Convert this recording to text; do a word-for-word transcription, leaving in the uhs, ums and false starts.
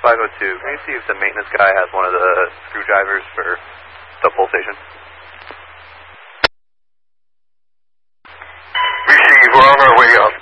five oh two, can you see if the maintenance guy has one of the screwdrivers for the pull station? Receive, we're on our way up.